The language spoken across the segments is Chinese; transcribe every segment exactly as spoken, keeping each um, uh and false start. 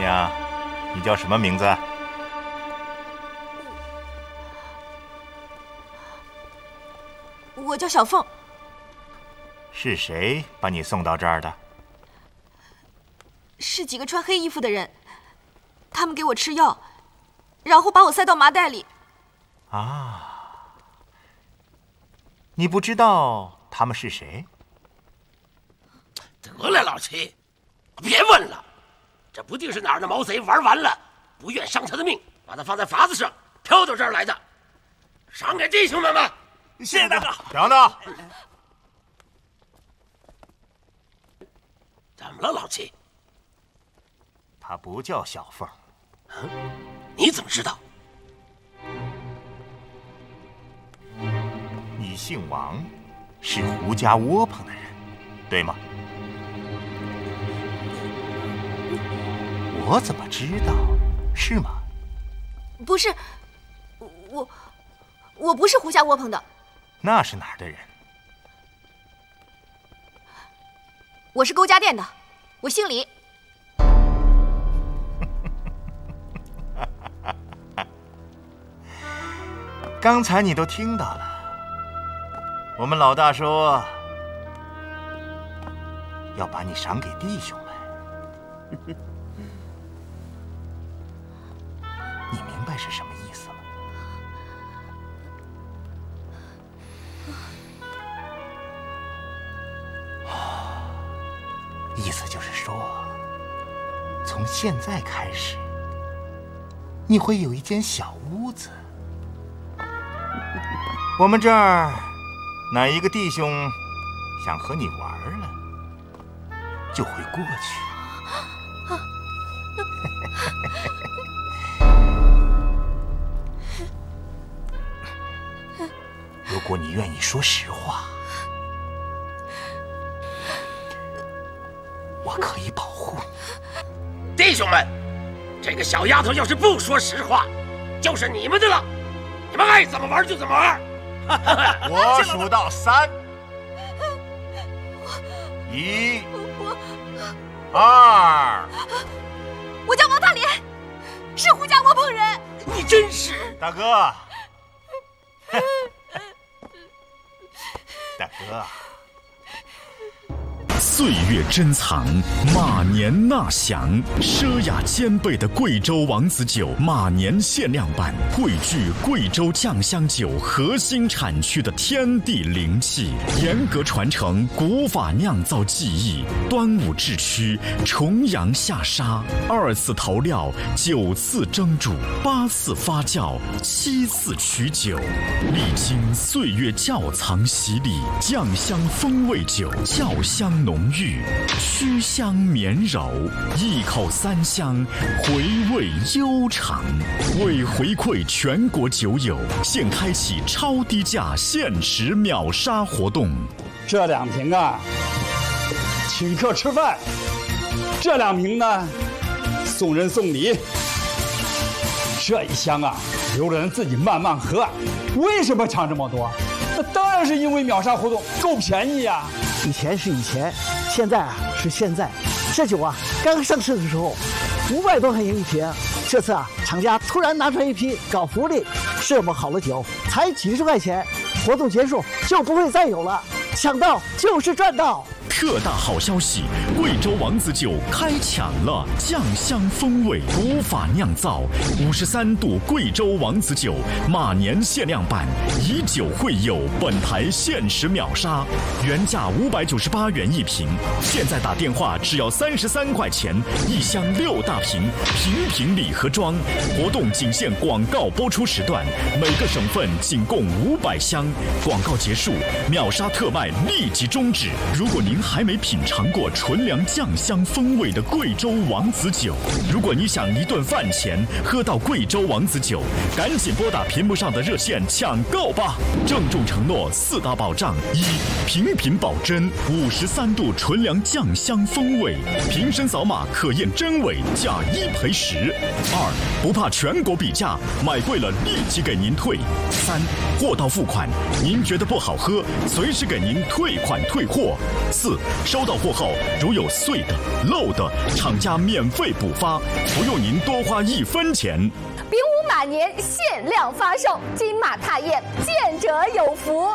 娘，你叫什么名字？ 我叫小凤。 是谁把你送到这儿的？ 是几个穿黑衣服的人，他们给我吃药，然后把我塞到麻袋里。 啊，你不知道他们是谁？ 得了，老七，别问了，这不定是哪儿的毛贼玩完了，不愿伤他的命，把他放在筏子上飘到这儿来的。赏给弟兄们吧。 谢谢大哥。 等等， 怎么了，老七？ 他不叫小凤。 嗯，你怎么知道？ 你姓王，是胡家窝棚的人，对吗？我怎么知道？是吗？ 不是，我我不是胡家窝棚的。 那是哪儿的人？ 我是勾家店的，我姓李。 刚才你都听到了，我们老大说要把你赏给弟兄们。你明白是什么意思吗？意思就是说，从现在开始，你会有一间小屋子。我们这儿哪一个弟兄想和你玩了，就会过去。如果你愿意说实话，我可以保护你。 弟兄们，这个小丫头要是不说实话，就是你们的了。你们爱怎么玩就怎么玩。 我数到三，一、二。 我叫王大莲，是胡家窝棚人。 你真是大哥，大哥。 岁月珍藏，马年纳享，奢雅兼备的贵州王子酒马年限量版，汇聚贵州酱香酒核心产区的天地灵气，严格传承古法酿造技艺。端午制曲，重阳下沙，二次投料，九次蒸煮，八次发酵，七次取酒，历经岁月窖藏洗礼，酱香风味酒，窖香浓郁，曲香绵柔，一口三香，回味悠长。为回馈全国酒友，现开启超低价限时秒杀活动。 这两瓶啊，请客吃饭；这两瓶呢，送人送礼。这一箱啊，留着人自己慢慢喝。为什么抢这么多？那当然是因为秒杀活动够便宜呀、啊。 以前是以前，现在啊是现在。这酒啊，刚上市的时候五百多块钱一瓶，这次啊，厂家突然拿出来一批搞福利，这么好的酒才几十块钱，活动结束就不会再有了，抢到就是赚到。 特大好消息！贵州王子酒开抢了，酱香风味，古法酿造，五十三度贵州王子酒马年限量版，以酒会友，本台限时秒杀，原价五百九十八元一瓶，现在打电话只要三十三块钱一箱六大瓶，瓶瓶礼盒装。活动仅限广告播出时段，每个省份仅供五百箱。广告结束，秒杀特卖立即终止。如果您还没品尝过纯粮酱香风味的贵州王子酒，如果你想一顿饭前喝到贵州王子酒，赶紧拨打屏幕上的热线抢购吧！郑重承诺四大保障：一、品品保真，五十三度纯粮酱香风味，瓶身扫码可验真伪，价一赔十；二、不怕全国比价，买贵了立即给您退；三、货到付款，您觉得不好喝，随时给您退款退货；四四，收到货后如有碎的、漏的，厂家免费补发，不用您多花一分钱。 丙午马年限量发售，金马踏燕，见者有福。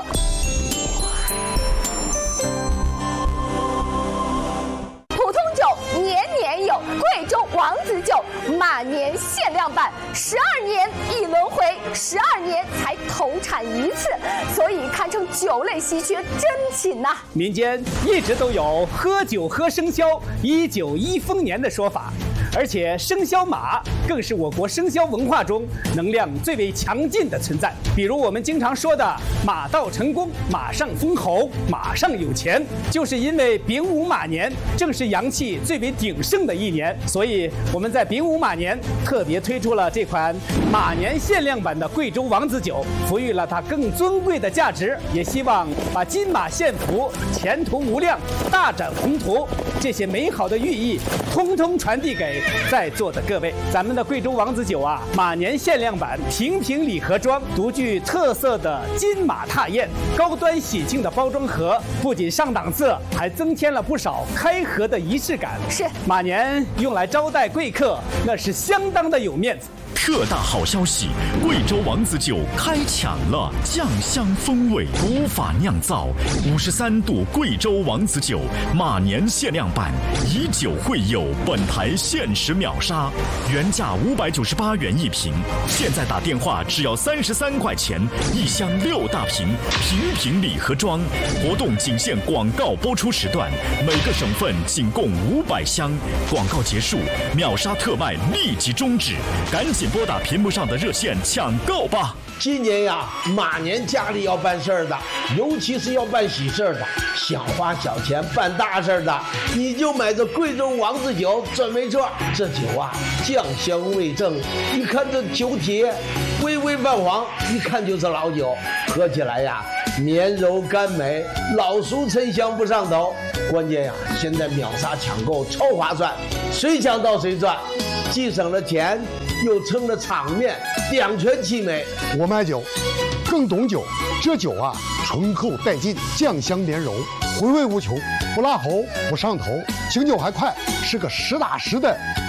普通酒年年有，贵州王子酒马年限量版，十二年一轮回，十二年才投产一次，所以堪称酒类稀缺珍品呐、啊。 民间一直都有喝酒喝生肖，一九一丰年的说法。而且生肖马更是我国生肖文化中能量最为强劲的存在。比如我们经常说的马到成功、马上封侯、马上有钱，就是因为丙午马年正是阳气最为鼎盛的一年，所以我们在丙午马年特别推出了这款马年限量版的贵州王子酒，赋予了它更尊贵的价值，也希望把金马献福、前途无量、大展宏图这些美好的寓意通通传递给在座的各位。咱们的贵州王子酒啊，马年限量版瓶瓶礼盒装，独具特色的金马踏燕，高端喜庆的包装盒，不仅上档次，还增添了不少开盒的仪式感。 是马年用来招待贵客，那是相当的有面子。 特大好消息！贵州王子酒开抢了，酱香风味，古法酿造，五十三度贵州王子酒马年限量版，以酒会友，本台限时秒杀，原价五百九十八元一瓶，现在打电话只要三十三块钱，一箱六大瓶，瓶瓶礼盒装。活动仅限广告播出时段，每个省份仅供五百箱。广告结束，秒杀特卖立即终止，赶紧拨打屏幕上的热线抢购吧！ 今年呀，马年家里要办事儿的，尤其是要办喜事儿的，想花小钱办大事儿的，你就买这贵州王子酒准没错。这酒啊，酱香味正，一看这酒体微微泛黄，一看就是老酒，喝起来呀绵柔甘美，老熟陈香不上头。关键呀，现在秒杀抢购超划算，谁抢到谁赚，既省了钱，又撑了场面，两全其美。 我买酒更懂酒，这酒啊醇厚带劲，酱香绵柔，回味无穷，不辣喉不上头，醒酒还快，是个实打实的